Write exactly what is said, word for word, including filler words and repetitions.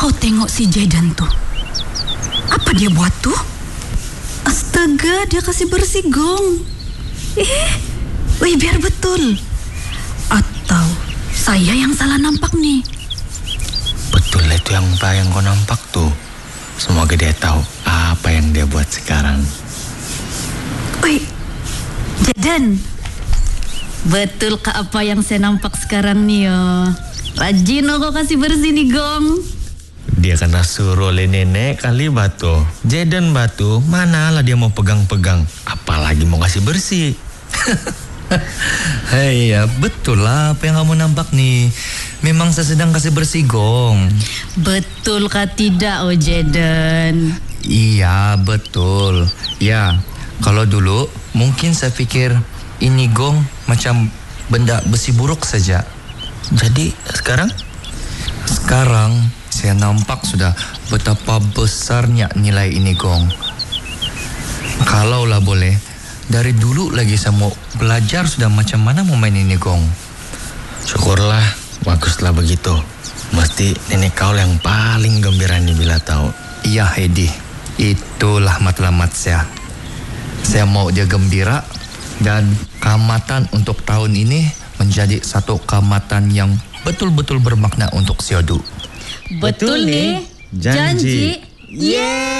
Kau tengok si Jaden tuh. Apa dia buat tuh? Astaga, dia kasih bersih gong. Eh, wih, biar betul. Atau saya yang salah nampak nih? Betul itu yang apa yang kau nampak tuh. Semoga dia tahu apa yang dia buat sekarang. Wih, Jaden, betul kah apa yang saya nampak sekarang nih yo? Rajin oh, kau kasih bersih nih gong. Dia kena suruh oleh nenek kali Batu. Jaden Batu, manalah dia mau pegang-pegang. Apalagi mau kasih bersih. Hei, ya betul lah apa yang kamu nampak nih. Memang saya sedang kasih bersih gong. Betul kah tidak oh Jaden? Iya betul. Ya, kalau dulu mungkin saya pikir ini gong macam benda besi buruk saja. Jadi sekarang? Sekarang saya nampak sudah betapa besarnya nilai ini gong. Kalaulah boleh, dari dulu lagi saya mau belajar sudah macam mana mau main ini gong. Syukurlah, baguslah begitu. Mesti nenek kau yang paling gembira nih bila tahu. Iya Hedi, itulah matlamat saya. Saya mau dia gembira dan kamatan untuk tahun ini menjadi satu kamatan yang betul-betul bermakna untuk Siodu. Betul nih, janji. Yeay.